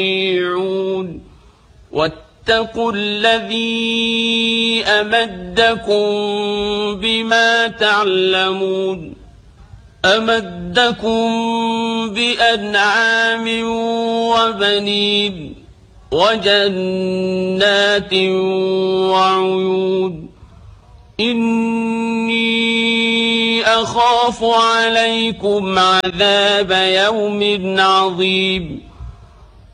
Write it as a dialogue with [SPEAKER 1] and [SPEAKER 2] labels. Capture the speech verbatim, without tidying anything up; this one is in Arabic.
[SPEAKER 1] يطيعون واتقوا الذي أمدكم بما تعلمون أمدكم بأنعام وبنين وجنات وعيون إني أخاف عليكم عذاب يوم عظيم